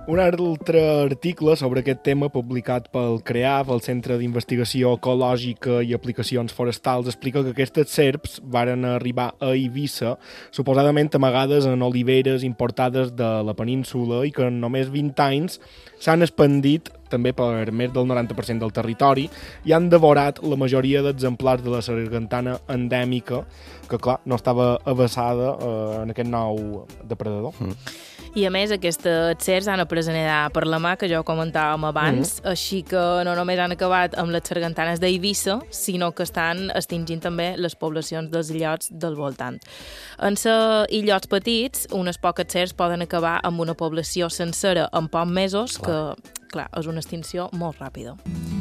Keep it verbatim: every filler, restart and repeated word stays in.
Un altre article sobre aquest tema publicat pel CREAF, el Centre d'Investigació Ecològica i Aplicacions Forestals, explica que aquestes serps varen arribar a Eivissa suposadament amagades en oliveres importades de la península i que en només vint anys s'han expandit també per més del noranta per cent del territori i han devorat la majoria d'exemplars de la sargantana endèmica, que clar, no estava avasada eh, en aquest nou depredador. Mm. I a més, aquestes serps han après a nedar per la mà, que ja ho comentàvem abans, mm-hmm. així que no només han acabat amb les sargantanes d'Eivissa, sinó que estan extingint també les poblacions dels illots del voltant. En ser illots petits, unes poques serps poden acabar amb una població sencera en pocs mesos, clar. que clar, és una extinció molt ràpida.